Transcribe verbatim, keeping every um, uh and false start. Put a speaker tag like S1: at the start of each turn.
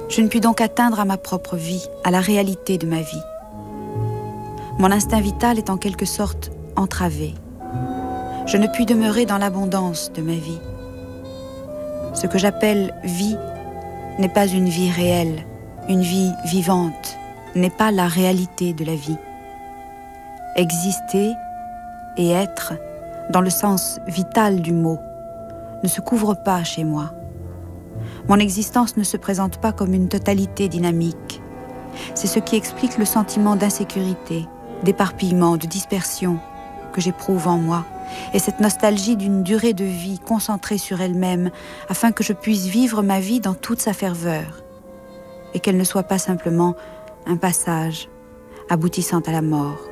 S1: Je ne puis donc atteindre à ma propre vie, à la réalité de ma vie. Mon instinct vital est en quelque sorte entravé. Je ne puis demeurer dans l'abondance de ma vie. Ce que j'appelle vie n'est pas une vie réelle, une vie vivante, n'est pas la réalité de la vie. Exister et être, dans le sens vital du mot, ne se couvre pas chez moi. Mon existence ne se présente pas comme une totalité dynamique. C'est ce qui explique le sentiment d'insécurité, d'éparpillement, de dispersion que j'éprouve en moi, et cette nostalgie d'une durée de vie concentrée sur elle-même, afin que je puisse vivre ma vie dans toute sa ferveur, et qu'elle ne soit pas simplement un passage aboutissant à la mort.